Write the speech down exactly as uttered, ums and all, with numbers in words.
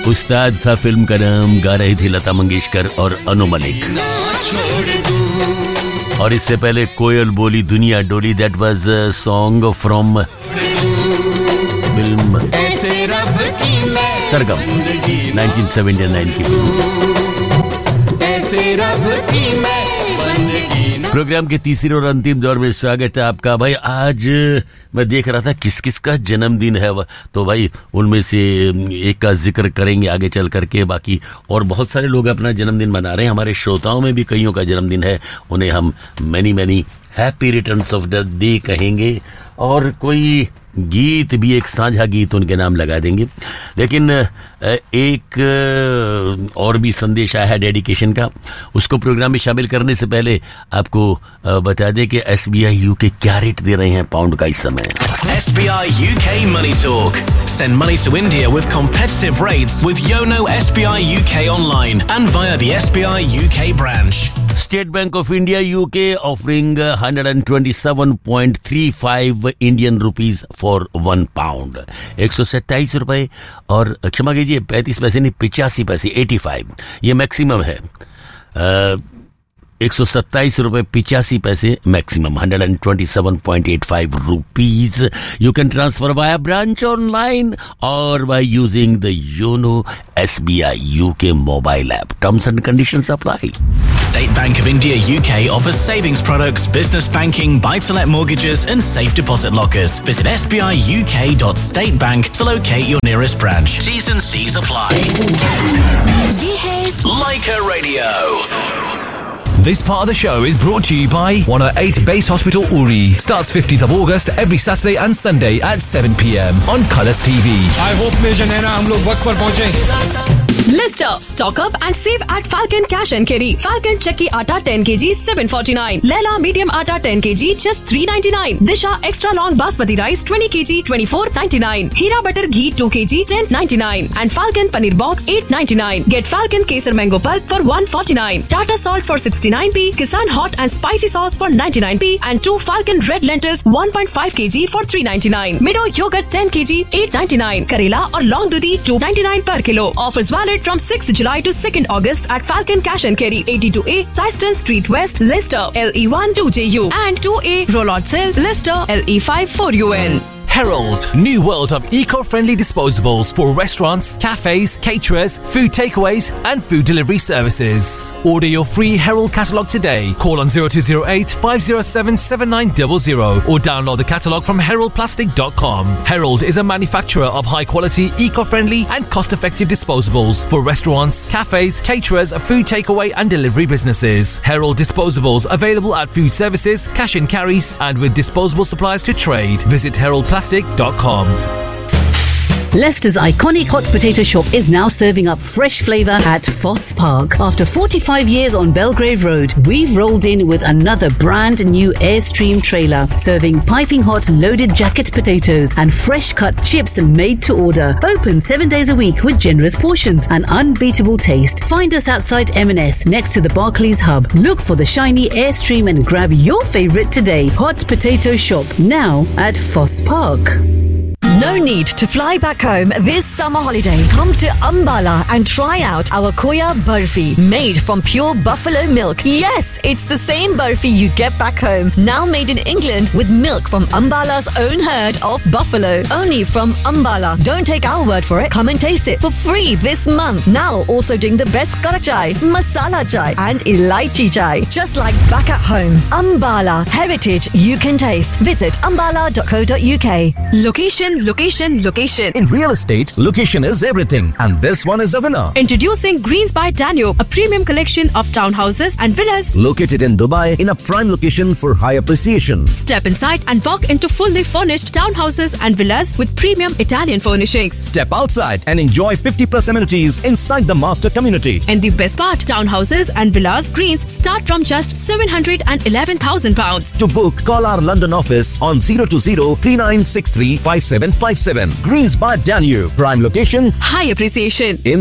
उस्ताद था फिल्म का नाम, गा रही थी लता मंगेशकर और अनु मलिक। और इससे पहले कोयल बोली दुनिया डोली, that was a song from film Sargam nineteen seventy nine की फिल्म। प्रोग्राम के तीसरे और अंतिम दौर में स्वागत है आपका। भाई आज मैं देख रहा था किस किस का जन्मदिन है, तो भाई उनमें से एक का जिक्र करेंगे आगे चल करके। बाकी और बहुत सारे लोग अपना जन्मदिन मना रहे हैं, हमारे श्रोताओं में भी कईयों का जन्मदिन है, उन्हें हम many many happy returns of the day कहेंगे। और कोई गीत भी, एक साझा गीत उनके नाम लगा देंगे। लेकिन एक और भी संदेश आया है डेडिकेशन का, उसको प्रोग्राम में शामिल करने से पहले आपको बता दें कि एसबीआई यूके क्या रेट दे रहे हैं पाउंड का इस समय। S B I U K Money Talk. Send money to India with competitive rates with Yono S B I U K online and via the S B I U K branch. State Bank of India U K offering one hundred twenty-seven point three five Indian rupees for one pound. एक सौ सत्ताईस रुपए और क्षमा कीजिए पैंतीस पैसे नहीं, पिचासी पैसे, एटी फाइव, ये मैक्सिमम है। एक सौ सत्ताईस रुपए पिचासी पैसे maximum, hundred and twenty seven point eight five rupees. You can transfer via branch online और by using the YONO SBI UK mobile app. Terms and conditions apply. State Bank of India U K offers savings products, business banking, buy-to-let mortgages and safe deposit lockers. Visit s b i u k dot state bank to locate your nearest branch. T's and C's apply. ये है Leica Radio. This part of the show is brought to you by one oh eight Base Hospital Uri. Starts fifteenth of August every Saturday and Sunday at seven p m on Colours T V. I hope major नैना हम लोग वक्त पर पहुंचे। Lister, stock up and save at Falcon Cash and Carry. Falcon Chakki Atta ten kilograms, seven forty-nine. Leela Medium Atta ten kilograms, just three ninety-nine. Disha Extra Long Basmati Rice twenty kilograms, twenty-four ninety-nine. Hira Butter Ghee two kilograms, ten ninety-nine. And Falcon Paneer Box eight ninety-nine. Get Falcon Kesar Mango Pulp for one forty-nine. Tata Salt for sixty-nine p. Kisan Hot and Spicy Sauce for ninety-nine p. And two Falcon Red Lentils one point five kilograms for three ninety-nine. Mido Yogurt ten kilograms, eight ninety-nine. Karela or Long Dudi two ninety-nine per kilo. Offers valid from sixth July to second August at Falcon Cash and Carry, eighty-two A Syston Street West, Leicester, L E one two J U and two A Rollout Cell, Leicester, L E five four U N. Herald, new world of eco-friendly disposables for restaurants, cafes, caterers, food takeaways and food delivery services. Order your free Herald catalogue today. Call on zero two zero eight five zero seven seven nine zero zero or download the catalogue from herald plastic dot com. Herald is a manufacturer of high-quality, eco-friendly and cost-effective disposables for restaurants, cafes, caterers, food takeaway and delivery businesses. Herald disposables available at food services, cash and carries and with disposable supplies to trade. Visit herald plastic dot com. Leicester's iconic hot potato shop is now serving up fresh flavour at Foss Park. After forty-five years on Belgrave Road, we've rolled in with another brand new Airstream trailer, serving piping hot loaded jacket potatoes and fresh cut chips made to order. Open seven days a week with generous portions and unbeatable taste. Find us outside M and S next to the Barclays Hub. Look for the shiny Airstream and grab your favourite today. Hot Potato Shop, now at Foss Park. No need to fly back home this summer holiday. Come to Ambala and try out our Koya Burfi, made from pure buffalo milk. Yes, it's the same burfi you get back home, now made in England with milk from Ambala's own herd of buffalo. Only from Ambala. Don't take our word for it. Come and taste it for free this month. Now also doing the best kara chai, masala chai and elaichi chai. Just like back at home. Ambala, heritage you can taste. Visit ambala dot co dot uk. Location, location, location. In real estate, location is everything, and this one is a winner. Introducing Greens by Danube, a premium collection of townhouses and villas Located in Dubai in a prime location for high appreciation. Step inside and walk into fully furnished townhouses and villas with premium Italian furnishings. Step outside and enjoy fifty plus amenities inside the master community. And the best part, townhouses and villas Greens start from just seven hundred eleven thousand pounds. To book, call our London office on zero two zero three nine six three five seven five seven. Greens by Danube, prime location, High appreciation. in